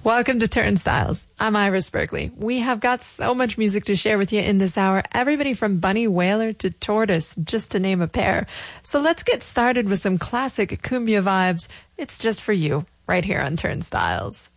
Welcome to Turnstiles. I'm Iris Berkeley. We have got so much music to share with you in this hour. Everybody from Bunny Wailer to Tortoise, just to name a pair. So let's get started with some classic cumbia vibes. It's just for you, right here on Turnstiles.